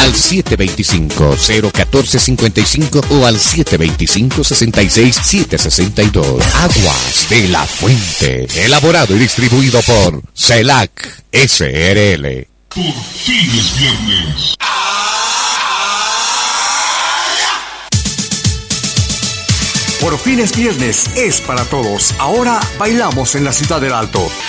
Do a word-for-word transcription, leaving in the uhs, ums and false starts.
al siete dos cinco, cero uno cuatro cinco cinco o al siete dos cinco, seis seis siete seis dos. Aguas de la Fuente, elaborado y distribuido por CELAC S R L. Por fin es viernes. Por fin es viernes, es para todos. Ahora bailamos en la Ciudad del Alto.